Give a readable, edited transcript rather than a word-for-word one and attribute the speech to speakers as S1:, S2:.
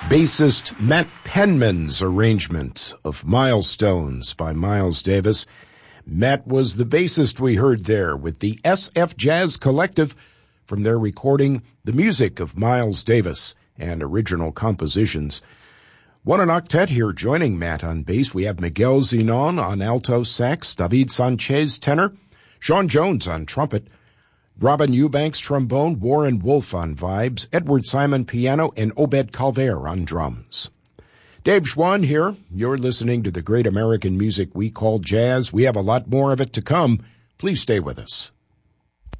S1: Bassist Matt Penman's arrangement of Milestones by Miles Davis. Matt was the bassist we heard there with the SF Jazz Collective from their recording The Music of Miles Davis and Original Compositions. One an octet here joining Matt on bass. We have Miguel Zenon on alto sax, David Sanchez tenor, Sean Jones on trumpet, Robin Eubanks trombone, Warren Wolf on vibes, Edward Simon piano, and Obed Calver on drums. Dave Schwann here. You're listening to the great American music we call jazz. We have a lot more of it to come. Please stay with us.